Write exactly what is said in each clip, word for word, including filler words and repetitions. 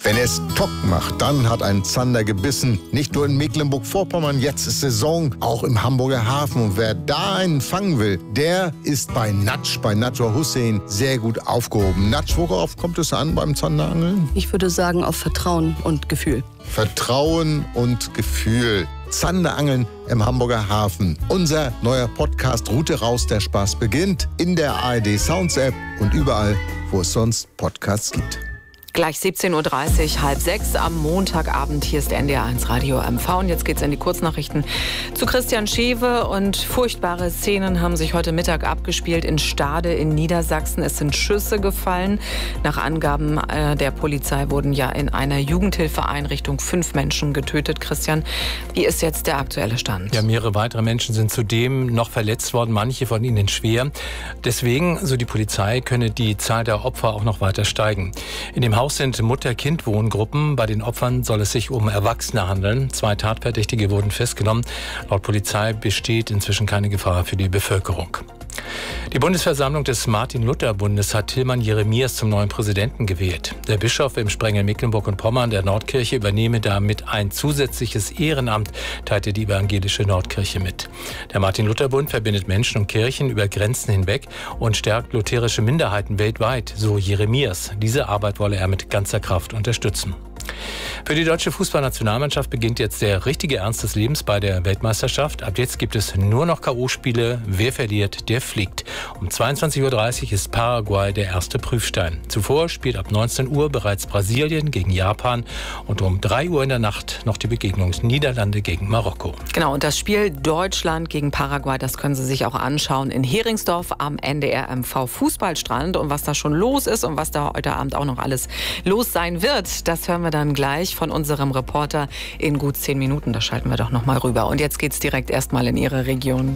Wenn es Tock macht, dann hat ein Zander gebissen. Nicht nur in Mecklenburg-Vorpommern, jetzt ist Saison, auch im Hamburger Hafen. Und wer da einen fangen will, der ist bei Natsch, bei Nadja Hussein, sehr gut aufgehoben. Natsch, worauf kommt es an beim Zanderangeln? Ich würde sagen auf Vertrauen und Gefühl. Vertrauen und Gefühl. Zanderangeln im Hamburger Hafen. Unser neuer Podcast Route raus, der Spaß beginnt in der A R D Sounds App und überall, wo es sonst Podcasts gibt. Gleich siebzehn Uhr dreißig, halb sechs am Montagabend. Hier ist N D R eins Radio M V. Und jetzt geht's in die Kurznachrichten zu Christian Schewe. Und furchtbare Szenen haben sich heute Mittag abgespielt in Stade in Niedersachsen. Es sind Schüsse gefallen. Nach Angaben äh, der Polizei wurden ja in einer Jugendhilfeeinrichtung fünf Menschen getötet. Christian, wie ist jetzt der aktuelle Stand? Ja, mehrere weitere Menschen sind zudem noch verletzt worden, manche von ihnen schwer. Deswegen, so die Polizei, könne die Zahl der Opfer auch noch weiter steigen. In dem Haus sind Mutter-Kind-Wohngruppen. Bei den Opfern soll es sich um Erwachsene handeln. Zwei Tatverdächtige wurden festgenommen. Laut Polizei besteht inzwischen keine Gefahr für die Bevölkerung. Die Bundesversammlung des Martin-Luther-Bundes hat Tilman Jeremias zum neuen Präsidenten gewählt. Der Bischof im Sprengel Mecklenburg und Pommern der Nordkirche übernehme damit ein zusätzliches Ehrenamt, teilte die evangelische Nordkirche mit. Der Martin-Luther-Bund verbindet Menschen und Kirchen über Grenzen hinweg und stärkt lutherische Minderheiten weltweit, so Jeremias. Diese Arbeit wolle er mit ganzer Kraft unterstützen. Für die deutsche Fußballnationalmannschaft beginnt jetzt der richtige Ernst des Lebens bei der Weltmeisterschaft. Ab jetzt gibt es nur noch K O-Spiele. Wer verliert, der fliegt. Um zweiundzwanzig Uhr dreißig ist Paraguay der erste Prüfstein. Zuvor spielt ab neunzehn Uhr bereits Brasilien gegen Japan und um drei Uhr in der Nacht noch die Begegnung Niederlande gegen Marokko. Genau, und das Spiel Deutschland gegen Paraguay, das können Sie sich auch anschauen in Heringsdorf am N D R M V Fußballstrand. Und was da schon los ist und was da heute Abend auch noch alles los sein wird, das hören wir dann gleich von unserem Reporter in gut zehn Minuten. Da schalten wir doch noch mal rüber. Und jetzt geht's direkt erstmal in Ihre Region.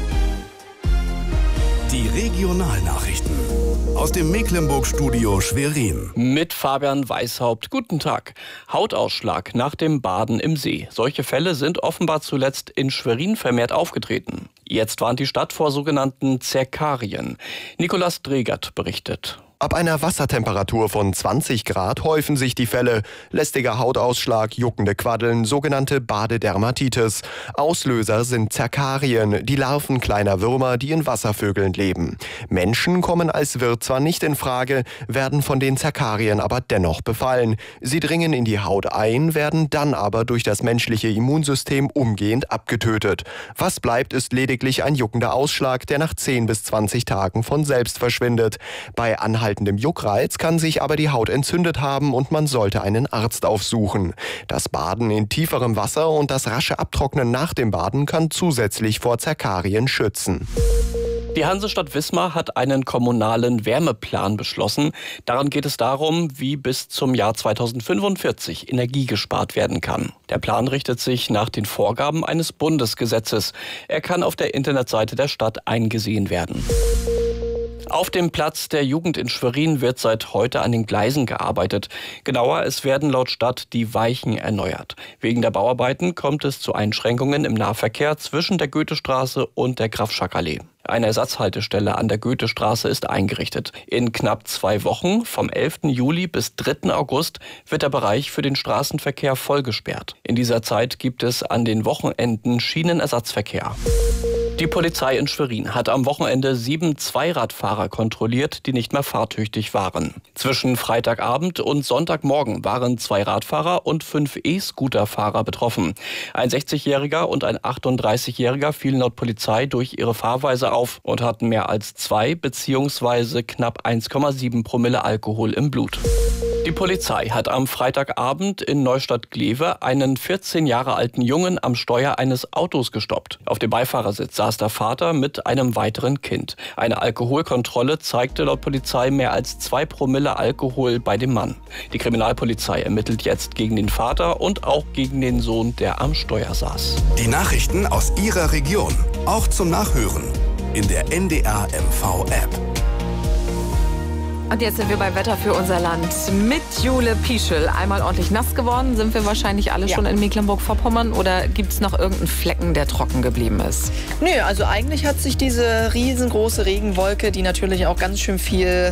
Die Regionalnachrichten aus dem Mecklenburg-Studio Schwerin. Mit Fabian Weishaupt. Guten Tag. Hautausschlag nach dem Baden im See. Solche Fälle sind offenbar zuletzt in Schwerin vermehrt aufgetreten. Jetzt warnt die Stadt vor sogenannten Zerkarien. Nikolaus Dregert berichtet. Ab einer Wassertemperatur von zwanzig Grad häufen sich die Fälle. Lästiger Hautausschlag, juckende Quaddeln, sogenannte Badedermatitis. Auslöser sind Zerkarien, die Larven kleiner Würmer, die in Wasservögeln leben. Menschen kommen als Wirt zwar nicht in Frage, werden von den Zerkarien aber dennoch befallen. Sie dringen in die Haut ein, werden dann aber durch das menschliche Immunsystem umgehend abgetötet. Was bleibt, ist lediglich ein juckender Ausschlag, der nach zehn bis zwanzig Tagen von selbst verschwindet. Bei anhaltendem Juckreiz kann sich aber die Haut entzündet haben und man sollte einen Arzt aufsuchen. Das Baden in tieferem Wasser und das rasche Abtrocknen nach dem Baden kann zusätzlich vor Zerkarien schützen. Die Hansestadt Wismar hat einen kommunalen Wärmeplan beschlossen. Daran geht es darum, wie bis zum Jahr zweitausendfünfundvierzig Energie gespart werden kann. Der Plan richtet sich nach den Vorgaben eines Bundesgesetzes. Er kann auf der Internetseite der Stadt eingesehen werden. Auf dem Platz der Jugend in Schwerin wird seit heute an den Gleisen gearbeitet. Genauer, es werden laut Stadt die Weichen erneuert. Wegen der Bauarbeiten kommt es zu Einschränkungen im Nahverkehr zwischen der Goethestraße und der Graf-Schack-Allee. Eine Ersatzhaltestelle an der Goethestraße ist eingerichtet. In knapp zwei Wochen, vom elften Juli bis dritten August, wird der Bereich für den Straßenverkehr vollgesperrt. In dieser Zeit gibt es an den Wochenenden Schienenersatzverkehr. Die Polizei in Schwerin hat am Wochenende sieben Zweiradfahrer kontrolliert, die nicht mehr fahrtüchtig waren. Zwischen Freitagabend und Sonntagmorgen waren zwei Radfahrer und fünf E-Scooterfahrer betroffen. Ein sechzigjähriger und ein achtunddreißigjähriger fielen laut Polizei durch ihre Fahrweise auf und hatten mehr als zwei bzw. knapp eins Komma sieben Promille Alkohol im Blut. Die Polizei hat am Freitagabend in Neustadt-Glewe einen vierzehn Jahre alten Jungen am Steuer eines Autos gestoppt. Auf dem Beifahrersitz saß der Vater mit einem weiteren Kind. Eine Alkoholkontrolle zeigte laut Polizei mehr als zwei Promille Alkohol bei dem Mann. Die Kriminalpolizei ermittelt jetzt gegen den Vater und auch gegen den Sohn, der am Steuer saß. Die Nachrichten aus Ihrer Region, auch zum Nachhören in der N D R M V-App. Und jetzt sind wir bei Wetter für unser Land mit Jule Pieschel. Einmal ordentlich nass geworden, sind wir wahrscheinlich alle ja. schon in Mecklenburg-Vorpommern, oder gibt es noch irgendeinen Flecken, der trocken geblieben ist? Nö, also eigentlich hat sich diese riesengroße Regenwolke, die natürlich auch ganz schön viel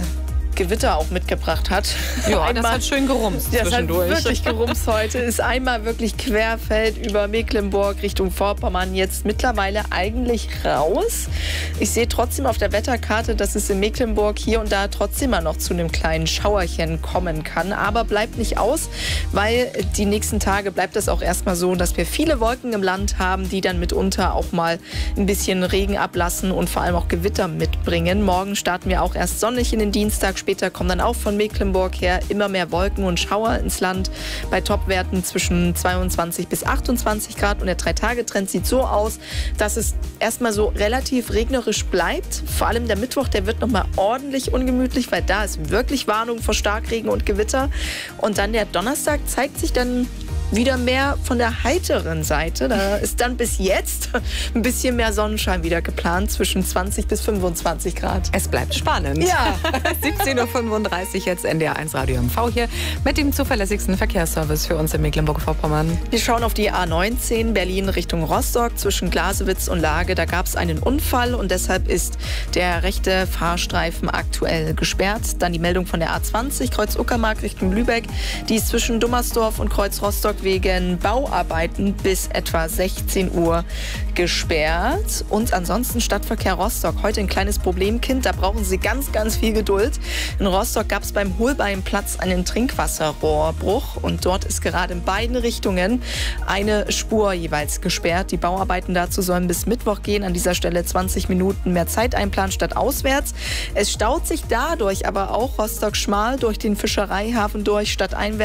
Gewitter auch mitgebracht hat. Ja, einmal, das hat schön gerumst das zwischendurch. Das hat wirklich gerumst heute. Ist einmal wirklich querfeld über Mecklenburg Richtung Vorpommern. Jetzt mittlerweile eigentlich raus. Ich sehe trotzdem auf der Wetterkarte, dass es in Mecklenburg hier und da trotzdem mal noch zu einem kleinen Schauerchen kommen kann. Aber bleibt nicht aus, weil die nächsten Tage bleibt es auch erstmal so, dass wir viele Wolken im Land haben, die dann mitunter auch mal ein bisschen Regen ablassen und vor allem auch Gewitter mitbringen. Morgen starten wir auch erst sonnig in den Dienstag. Später kommen dann auch von Mecklenburg her immer mehr Wolken und Schauer ins Land bei Topwerten zwischen zweiundzwanzig bis achtundzwanzig Grad. Und der Drei-Tage-Trend sieht so aus, dass es erstmal so relativ regnerisch bleibt. Vor allem der Mittwoch, der wird nochmal ordentlich ungemütlich, weil da ist wirklich Warnung vor Starkregen und Gewitter. Und dann der Donnerstag zeigt sich dann wieder mehr von der heiteren Seite. Da ist dann bis jetzt ein bisschen mehr Sonnenschein wieder geplant, zwischen zwanzig bis fünfundzwanzig Grad. Es bleibt spannend. Ja. siebzehn Uhr fünfunddreißig jetzt N D R eins Radio M V hier mit dem zuverlässigsten Verkehrsservice für uns in Mecklenburg-Vorpommern. Wir schauen auf die A neunzehn Berlin Richtung Rostock zwischen Glasewitz und Lage. Da gab es einen Unfall und deshalb ist der rechte Fahrstreifen aktuell gesperrt. Dann die Meldung von der A zwanzig Kreuz Uckermark Richtung Lübeck. Die ist zwischen Dummersdorf und Kreuz Rostock wegen Bauarbeiten bis etwa sechzehn Uhr gesperrt. Und ansonsten Stadtverkehr Rostock. Heute ein kleines Problemkind. Da brauchen Sie ganz, ganz viel Geduld. In Rostock gab es beim Holbeinplatz einen Trinkwasserrohrbruch. Und dort ist gerade in beiden Richtungen eine Spur jeweils gesperrt. Die Bauarbeiten dazu sollen bis Mittwoch gehen. An dieser Stelle zwanzig Minuten mehr Zeit einplanen statt auswärts. Es staut sich dadurch aber auch Rostock-Schmal durch den Fischereihafen durch statt einwärts.